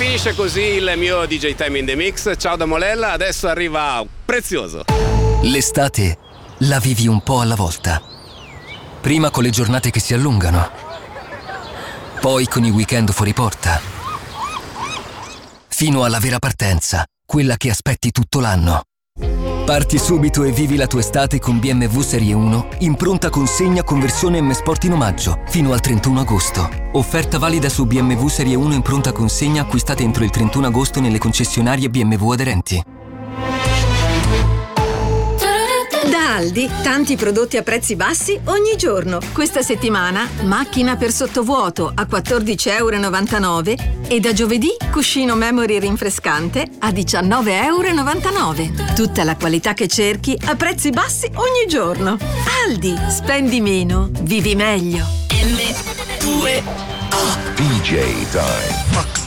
finisce così il mio DJ Time in the Mix. Ciao da Molella, adesso arriva Prezioso. L'estate la vivi un po' alla volta. Prima con le giornate che si allungano, poi con i weekend fuori porta, fino alla vera partenza, quella che aspetti tutto l'anno. Parti subito e vivi la tua estate con BMW Serie 1 in pronta consegna con versione M Sport in omaggio fino al 31 agosto. Offerta valida su BMW Serie 1 in pronta consegna acquistate entro il 31 agosto nelle concessionarie BMW aderenti. Da Aldi, tanti prodotti a prezzi bassi ogni giorno. Questa settimana, macchina per sottovuoto a 14,99 € e da giovedì cuscino memory rinfrescante a 19,99 €. Tutta la qualità che cerchi a prezzi bassi ogni giorno. Aldi, spendi meno, vivi meglio. DJ Time.